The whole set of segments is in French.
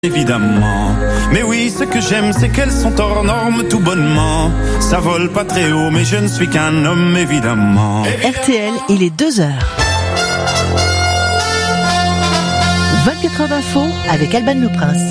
Évidemment, mais oui, ce que j'aime, c'est qu'elles sont hors normes tout bonnement. Ça vole pas très haut, mais je ne suis qu'un homme, évidemment. RTL, il est 2h. 24 heures d'info avec Alban Le Prince.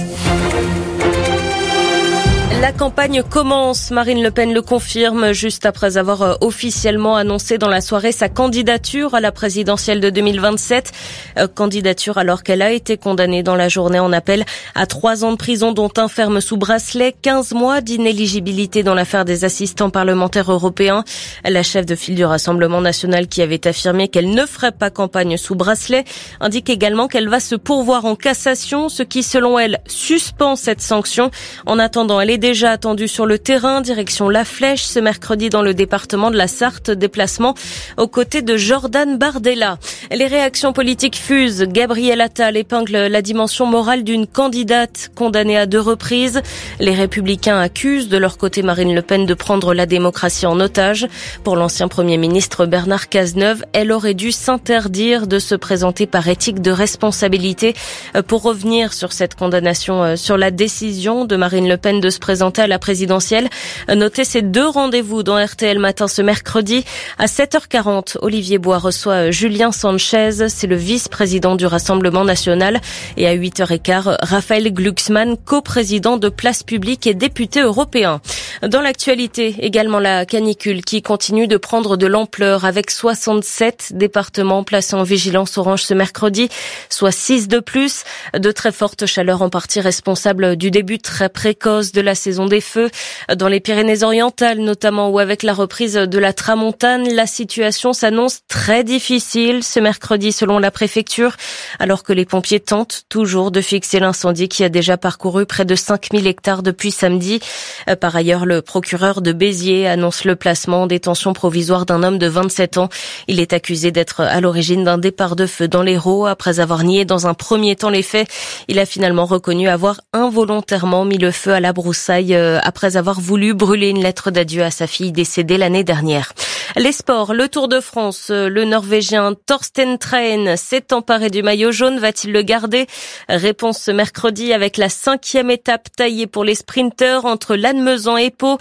La campagne commence, Marine Le Pen le confirme, juste après avoir officiellement annoncé dans la soirée sa candidature à la présidentielle de 2027. Candidature alors qu'elle a été condamnée dans la journée en appel à 3 ans de prison, dont un ferme sous bracelet, 15 mois d'inéligibilité dans l'affaire des assistants parlementaires européens. La chef de file du Rassemblement national, qui avait affirmé qu'elle ne ferait pas campagne sous bracelet, indique également qu'elle va se pourvoir en cassation, ce qui, selon elle, suspend cette sanction. En attendant, elle est déjà attendu sur le terrain, direction La Flèche, ce mercredi dans le département de la Sarthe, déplacement aux côtés de Jordan Bardella. Les réactions politiques fusent. Gabriel Attal épingle la dimension morale d'une candidate condamnée à 2 reprises. Les Républicains accusent de leur côté Marine Le Pen de prendre la démocratie en otage. Pour l'ancien Premier ministre Bernard Cazeneuve, elle aurait dû s'interdire de se présenter par éthique de responsabilité. Pour revenir sur cette condamnation, sur la décision de Marine Le Pen de se présenter à la présidentielle. Notez ces 2 rendez-vous dans RTL Matin ce mercredi. À 7h40, Olivier Bois reçoit Julien Sanchez, c'est le vice-président du Rassemblement national. Et à 8h15, Raphaël Glucksmann, coprésident de Place Publique et député européen. Dans l'actualité, également la canicule qui continue de prendre de l'ampleur avec 67 départements placés en vigilance orange ce mercredi, soit 6 de plus. De très fortes chaleurs en partie responsables du début très précoce de la saison des feux. Dans les Pyrénées-Orientales notamment, où avec la reprise de la tramontane, la situation s'annonce très difficile ce mercredi selon la préfecture, alors que les pompiers tentent toujours de fixer l'incendie qui a déjà parcouru près de 5000 hectares depuis samedi. Par ailleurs, le procureur de Béziers annonce le placement en détention provisoire d'un homme de 27 ans. Il est accusé d'être à l'origine d'un départ de feu dans l'Hérault. Après avoir nié dans un premier temps les faits, il a finalement reconnu avoir involontairement mis le feu à la broussaille après avoir voulu brûler une lettre d'adieu à sa fille décédée l'année dernière. Les sports, le Tour de France, le Norvégien Torsten Traen s'est emparé du maillot jaune, va-t-il le garder? Réponse ce mercredi avec la 5e étape taillée pour les sprinteurs entre Lannemezan et Pau,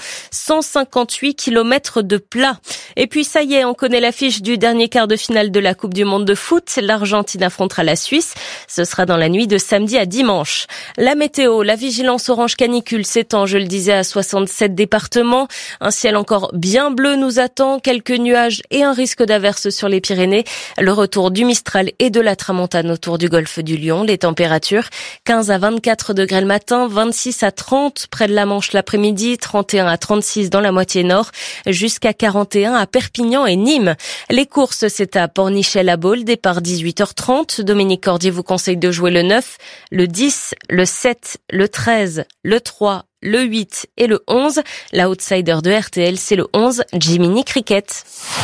158 km de plat. Et puis ça y est, on connaît l'affiche du dernier quart de finale de la Coupe du Monde de foot. L'Argentine affrontera la Suisse. Ce sera dans la nuit de samedi à dimanche. La météo, la vigilance orange canicule s'étend, je le disais, à 67 départements. Un ciel encore bien bleu nous attend, quelques nuages et un risque d'averse sur les Pyrénées. Le retour du Mistral et de la tramontane autour du golfe du Lion. Les températures, 15 à 24 degrés le matin, 26 à 30 près de la Manche l'après-midi, 31 à 36 dans la moitié nord, jusqu'à 41 à Perpignan et Nîmes. Les courses, c'est à Pornichet-la-Baule, départ 18h30. Dominique Cordier vous conseille de jouer le 9, le 10, le 7, le 13, le 3, le 8 et le 11. La outsider de RTL, c'est le 11, Jiminy Cricket.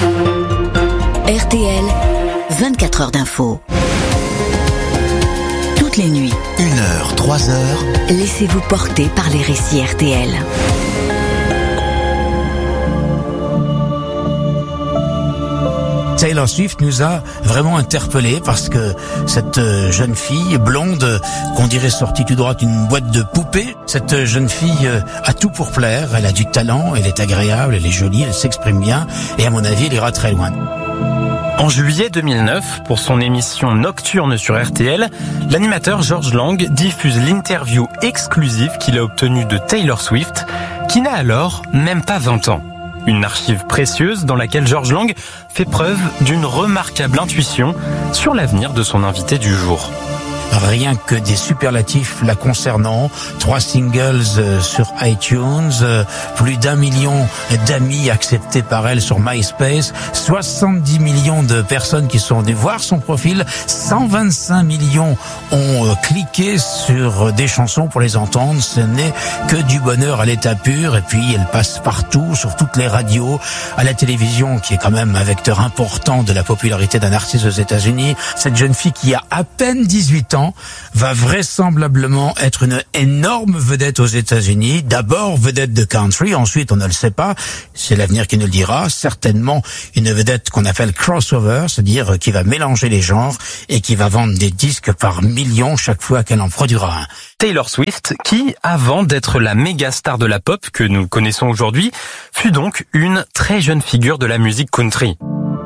RTL, 24 heures d'info. Toutes les nuits. 1h, 3h. Laissez-vous porter par les récits RTL. Taylor Swift nous a vraiment interpellés parce que cette jeune fille blonde, qu'on dirait sortie tout droit d'une boîte de poupées, cette jeune fille a tout pour plaire, elle a du talent, elle est agréable, elle est jolie, elle s'exprime bien et à mon avis elle ira très loin. En juillet 2009, pour son émission nocturne sur RTL, l'animateur George Lang diffuse l'interview exclusive qu'il a obtenue de Taylor Swift, qui n'a alors même pas 20 ans. Une archive précieuse dans laquelle George Lang fait preuve d'une remarquable intuition sur l'avenir de son invité du jour. Rien que des superlatifs la concernant, 3 singles sur iTunes, plus d'1 million d'amis acceptés par elle sur MySpace, 70 millions de personnes qui sont venues voir son profil, 125 millions ont cliqué sur des chansons pour les entendre. Ce n'est que du bonheur à l'état pur, et puis elle passe partout, sur toutes les radios, à la télévision, qui est quand même un vecteur important de la popularité d'un artiste aux États-Unis. Cette jeune fille qui a à peine 18 ans ans, va vraisemblablement être une énorme vedette aux États-Unis. D'abord vedette de country, ensuite on ne le sait pas, c'est l'avenir qui nous le dira, certainement une vedette qu'on appelle crossover, c'est-à-dire qui va mélanger les genres et qui va vendre des disques par millions chaque fois qu'elle en produira un. Taylor Swift, qui, avant d'être la méga star de la pop que nous connaissons aujourd'hui, fut donc une très jeune figure de la musique country.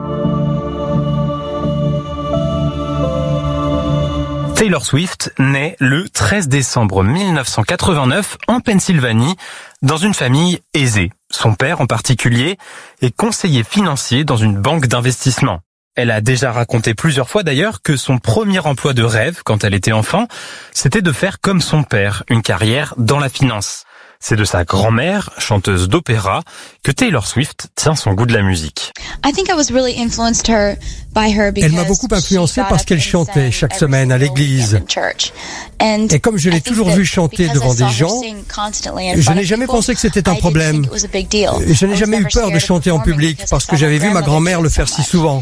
Taylor Swift naît le 13 décembre 1989 en Pennsylvanie, dans une famille aisée. Son père en particulier est conseiller financier dans une banque d'investissement. Elle a déjà raconté plusieurs fois d'ailleurs que son premier emploi de rêve quand elle était enfant, c'était de faire comme son père, une carrière dans la finance. C'est de sa grand-mère, chanteuse d'opéra, que Taylor Swift tient son goût de la musique. Elle m'a beaucoup influencée parce qu'elle chantait chaque semaine à l'église. Et comme je l'ai toujours vue chanter devant des gens, je n'ai jamais pensé que c'était un problème. Je n'ai jamais eu peur de chanter en public parce que j'avais vu ma grand-mère le faire si souvent.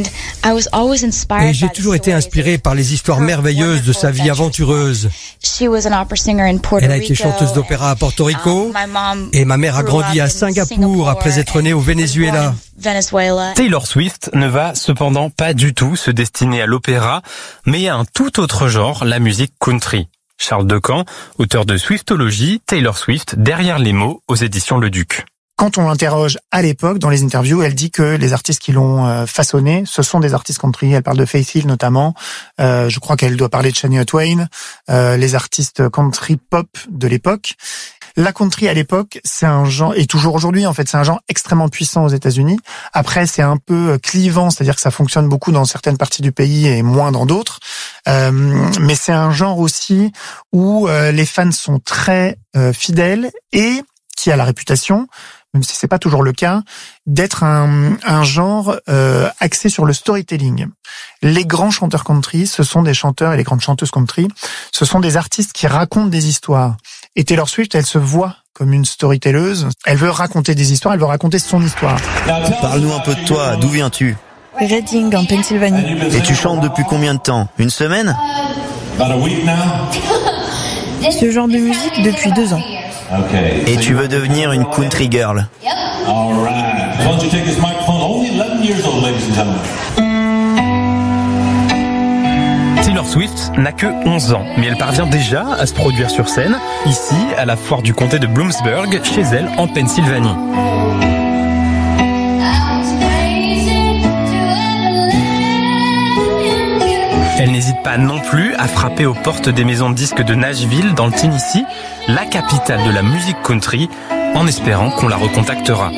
Et j'ai toujours été inspirée par les histoires merveilleuses de sa vie aventureuse. Elle a été chanteuse d'opéra à Porto Rico et ma mère a grandi à Singapour après être née au Venezuela. Taylor Swift ne va cependant pas du tout se destiner à l'opéra, mais à un tout autre genre, la musique country. Charles Decamp, auteur de Swiftologie, Taylor Swift, derrière les mots, aux éditions Le Duc. Quand on l'interroge à l'époque, dans les interviews, elle dit que les artistes qui l'ont façonné, ce sont des artistes country. Elle parle de Faith Hill notamment. Je crois qu'elle doit parler de Shania Twain, les artistes country pop de l'époque. La country à l'époque, c'est un genre, et toujours aujourd'hui en fait, c'est un genre extrêmement puissant aux États-Unis. Après, c'est un peu clivant, c'est-à-dire que ça fonctionne beaucoup dans certaines parties du pays et moins dans d'autres. Mais c'est un genre aussi où les fans sont très fidèles et qui a la réputation, même si c'est pas toujours le cas, d'être un genre axé sur le storytelling. Les grands chanteurs country, ce sont des chanteurs, et les grandes chanteuses country, ce sont des artistes qui racontent des histoires. Et Taylor Swift, elle se voit comme une storytelleuse. Elle veut raconter des histoires, elle veut raconter son histoire. Parle-nous un peu de toi, d'où viens-tu ? Reading, en Pennsylvanie. Et tu chantes depuis combien de temps ? Une semaine ? Ce genre de musique depuis 2 ans. Et tu veux devenir une country girl ? Taylor Swift n'a que 11 ans, mais elle parvient déjà à se produire sur scène, ici, à la foire du comté de Bloomsburg, chez elle, en Pennsylvanie. Elle n'hésite pas non plus à frapper aux portes des maisons de disques de Nashville, dans le Tennessee, la capitale de la musique country, en espérant qu'on la recontactera.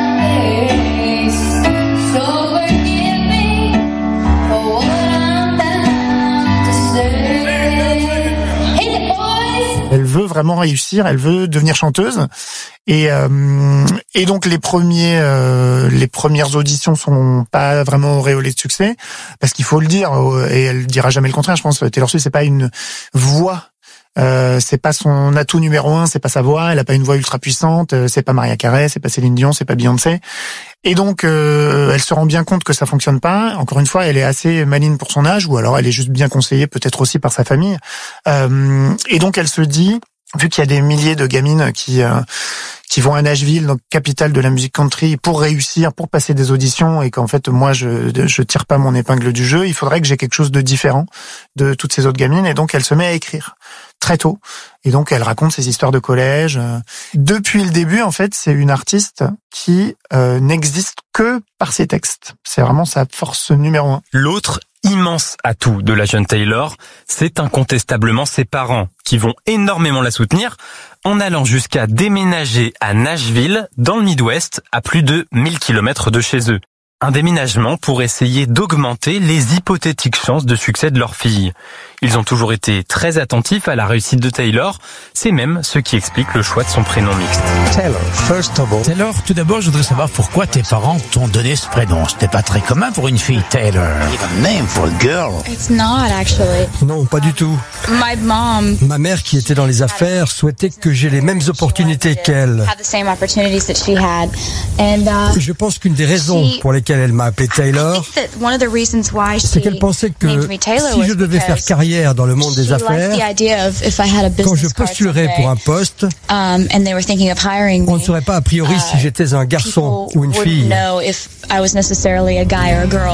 Elle veut vraiment réussir, elle veut devenir chanteuse. Et donc les premières auditions sont pas vraiment auréolées de succès, parce qu'il faut le dire, et elle dira jamais le contraire, je pense. Taylor Swift, c'est pas une voix, c'est pas son atout numéro 1, c'est pas sa voix, elle a pas une voix ultra puissante, c'est pas Mariah Carey, c'est pas Céline Dion, c'est pas Beyoncé. Et donc elle se rend bien compte que ça fonctionne pas. Encore une fois, elle est assez maligne pour son âge, ou alors elle est juste bien conseillée, peut-être aussi par sa famille. Et donc elle se dit, vu qu'il y a des milliers de gamines qui vont à Nashville, donc capitale de la musique country, pour réussir, pour passer des auditions, et qu'en fait moi je tire pas mon épingle du jeu, il faudrait que j'ai quelque chose de différent de toutes ces autres gamines. Et donc elle se met à écrire très tôt, et donc elle raconte ses histoires de collège. Depuis le début, en fait, c'est une artiste qui n'existe que par ses textes. C'est vraiment sa force numéro 1. L'autre immense atout de la jeune Taylor, c'est incontestablement ses parents, qui vont énormément la soutenir, en allant jusqu'à déménager à Nashville, dans le Midwest, à plus de 1000 km de chez eux. Un déménagement pour essayer d'augmenter les hypothétiques chances de succès de leur fille. Ils ont toujours été très attentifs à la réussite de Taylor, c'est même ce qui explique le choix de son prénom mixte. Taylor, tout d'abord, je voudrais savoir pourquoi tes parents t'ont donné ce prénom. C'était pas très commun pour une fille, Taylor. Name for a girl. It's not actually. Non, pas du tout. My mom Ma mère, qui était dans les affaires, souhaitait que j'ai les mêmes opportunités qu'elle. had the same opportunities that she had, and Je pense qu'une des raisons pour lesquelles lesquelles elle m'a appelé Taylor, c'est qu'elle pensait que si je devais faire carrière dans le monde des affaires, quand je postulerais pour un poste, on ne saurait pas a priori si j'étais un garçon ou une fille.